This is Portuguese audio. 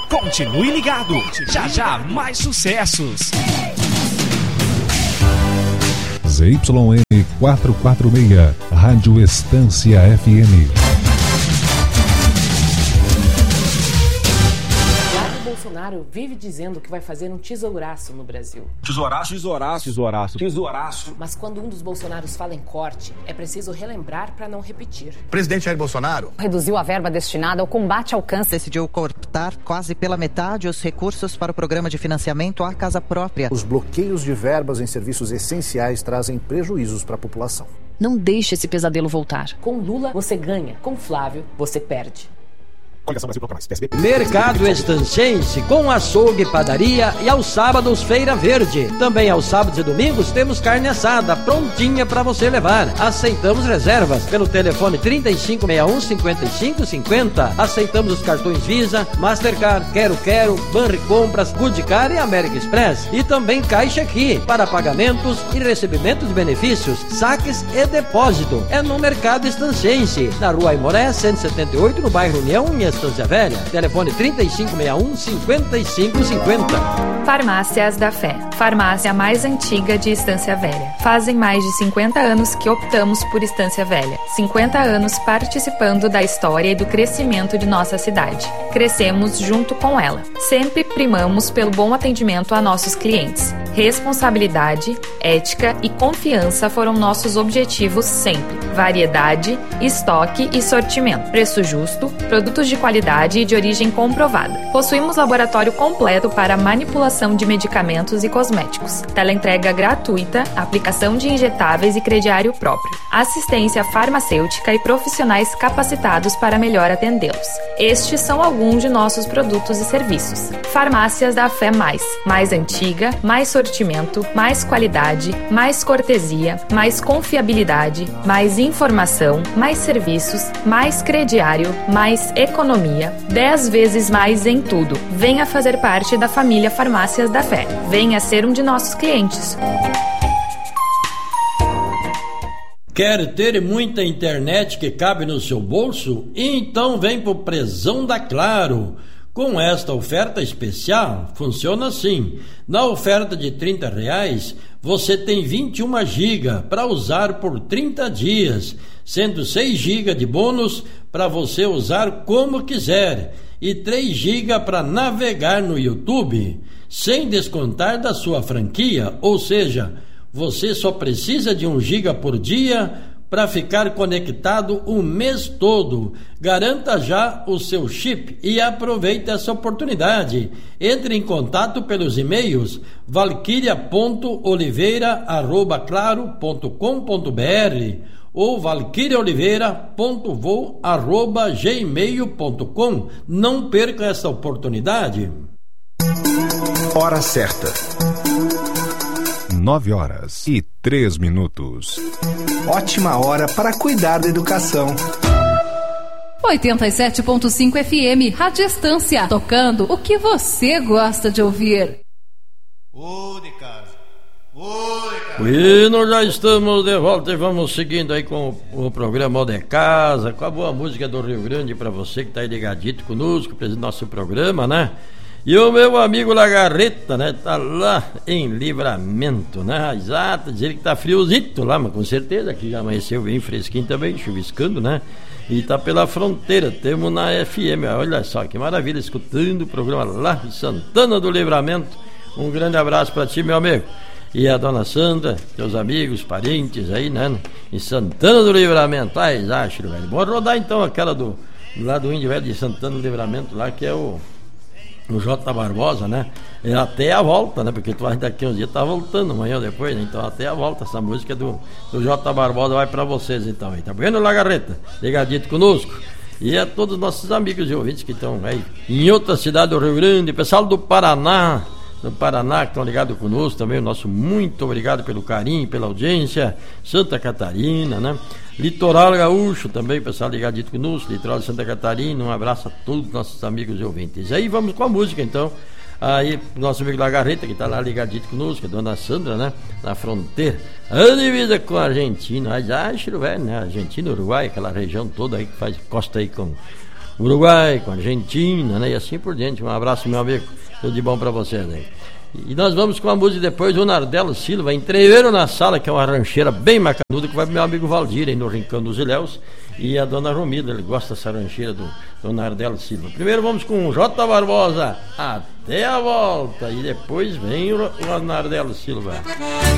Continue ligado, já já mais sucessos. ZYN 446, Rádio Estância FM. Bolsonaro vive dizendo que vai fazer um tesouraço no Brasil. Tesouraço? Tesouraço. Tesouraço. Tesouraço. Mas quando um dos Bolsonaros fala em corte, é preciso relembrar para não repetir. O presidente Jair Bolsonaro reduziu a verba destinada ao combate ao câncer. Decidiu cortar quase pela metade os recursos para o programa de financiamento à casa própria. Os bloqueios de verbas em serviços essenciais trazem prejuízos para a população. Não deixe esse pesadelo voltar. Com Lula, você ganha. Com Flávio, você perde. Mercado Estancense com açougue, padaria e aos sábados Feira Verde. Também aos sábados e domingos temos carne assada prontinha para você levar. Aceitamos reservas pelo telefone 3561-5550. Aceitamos os cartões Visa, Mastercard, Quero, Banri Compras, Goodcar e American Express. E também Caixa Aqui para pagamentos e recebimento de benefícios, saques e depósito. É no Mercado Estancense, na Rua Aimoré 178, no bairro União, em Estância Velha. Telefone 3561-5550. Farmácias da Fé. Farmácia mais antiga de Estância Velha. Fazem mais de 50 anos que optamos por Estância Velha. 50 anos participando da história e do crescimento de nossa cidade. Crescemos junto com ela. Sempre primamos pelo bom atendimento a nossos clientes. Responsabilidade, ética e confiança foram nossos objetivos sempre. Variedade, estoque e sortimento. Preço justo, produtos de qualidade e de origem comprovada. Possuímos laboratório completo para manipulação de medicamentos e cosméticos. Teleentrega gratuita, aplicação de injetáveis e crediário próprio. Assistência farmacêutica e profissionais capacitados para melhor atendê-los. Estes são alguns de nossos produtos e serviços. Farmácias da Fé mais antiga, mais sortimento, mais qualidade, mais cortesia, mais confiabilidade, mais informação, mais serviços, mais crediário, mais economia, 10 vezes mais em tudo. Venha fazer parte da família Farmácias da Fé. Venha ser um de nossos clientes. Quer ter muita internet que cabe no seu bolso? Então vem pro Prezão da Claro. Com esta oferta especial, funciona assim. Na oferta de R$30, você tem 21 GB para usar por 30 dias, sendo 6 GB de bônus para você usar como quiser e 3 GB para navegar no YouTube, sem descontar da sua franquia, ou seja, você só precisa de 1 GB por dia para ficar conectado o mês todo. Garanta já o seu chip e aproveite essa oportunidade. Entre em contato pelos e-mails valquíria.oliveira@claro.com.br ou valquiriaoliveira.voo@gmail.com. Não perca essa oportunidade. Hora certa. 9h03. Ótima hora para cuidar da educação. 87.5 FM, Rádio Estância, tocando o que você gosta de ouvir. E nós já estamos de volta e vamos seguindo aí com o programa de casa, com a boa música do Rio Grande para você que está aí ligadito conosco, presente no nosso programa, né? E o meu amigo Lagarreta, né? Tá lá em Livramento, né? Exato, dizer que tá friozito lá, mas com certeza que já amanheceu bem fresquinho também, chuviscando, né? E tá pela fronteira, temos na FM, olha só que maravilha, escutando o programa lá em Santana do Livramento. Um grande abraço pra ti, meu amigo. E a dona Sandra, teus amigos, parentes aí, né? Em Santana do Livramento. Ai, acho, velho. Bora rodar então aquela lá do Índio Velho de Santana do Livramento, lá que é o J. Barbosa, né? É até a volta, né? Porque tu vai daqui uns dias tá voltando, amanhã ou depois, né? Então até a volta, essa música do J. Barbosa vai pra vocês então aí, tá vendo, Lagarreta? Ligadito conosco. E a todos os nossos amigos e ouvintes que estão aí em outra cidade do Rio Grande, pessoal do Paraná que estão ligados conosco também, o nosso muito obrigado pelo carinho, pela audiência, Santa Catarina, né? Litoral Gaúcho também, pessoal ligadito conosco, Litoral de Santa Catarina, um abraço a todos os nossos amigos e ouvintes. Aí vamos com a música então, aí nosso amigo Lagarreta que está lá ligadito conosco, a dona Sandra, né? Na fronteira, a divisa com a Argentina, acho, velho, né? Argentina, Uruguai, aquela região toda aí que faz costa aí com Uruguai, com a Argentina, né? E assim por diante. Um abraço, meu amigo. Tudo de bom pra vocês, né? E nós vamos com a música depois do Nardelo Silva, Entreveiro na Sala, que é uma rancheira bem macanuda, que vai pro meu amigo Valdir, aí no Rincão dos Ilhéus, e a dona Romilda, ele gosta dessa rancheira do Nardelo Silva. Primeiro vamos com o J. Barbosa, Até a Volta, e depois vem o Nardelo Silva.